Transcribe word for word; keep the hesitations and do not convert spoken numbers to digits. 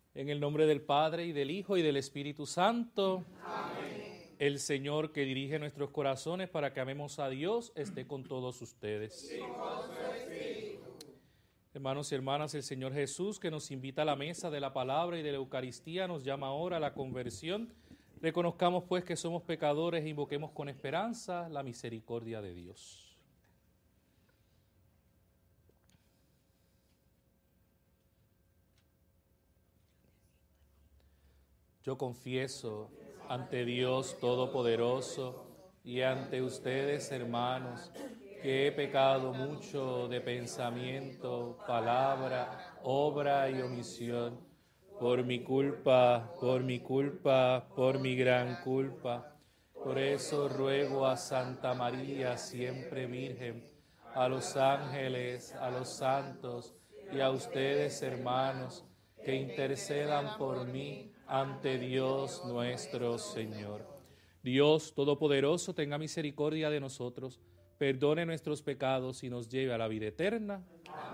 En el nombre del Padre, y del Hijo, y del Espíritu Santo. Amén. El Señor que dirige nuestros corazones para que amemos a Dios, esté con todos ustedes. Y con su espíritu. Hermanos y hermanas, el Señor Jesús, que nos invita a la mesa de la palabra y de la Eucaristía, nos llama ahora a la conversión. Reconozcamos pues que somos pecadores e invoquemos con esperanza la misericordia de Dios. Yo confieso ante Dios Todopoderoso y ante ustedes, hermanos, que he pecado mucho de pensamiento, palabra, obra y omisión, por mi culpa, por mi culpa, por mi gran culpa. Por eso ruego a Santa María, siempre Virgen, a los ángeles, a los santos y a ustedes, hermanos, que intercedan por mí ante Dios nuestro Señor. Dios Todopoderoso, tenga misericordia de nosotros, perdone nuestros pecados y nos lleve a la vida eterna. Amén.